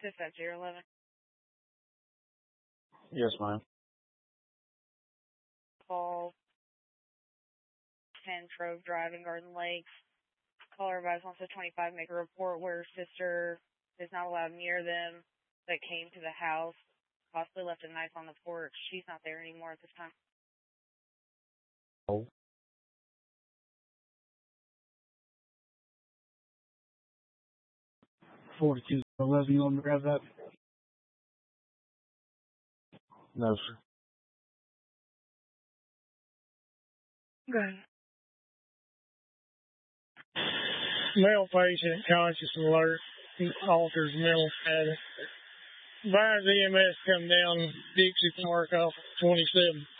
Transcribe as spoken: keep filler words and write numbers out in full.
Dispatch zero eleven. Yes, ma'am. Call ten Trove Drive in Garden Lakes. Caller advised wants a twenty-five make a report where her sister is not allowed near them that came to the house, possibly left a knife on the porch. She's not there anymore at this time. Oh. forty-two eleven, you want me to grab that? No, sir. Go ahead. Male patient, conscious alert, alters mental status. Advise E M S come down Dixie Park off twenty-seven.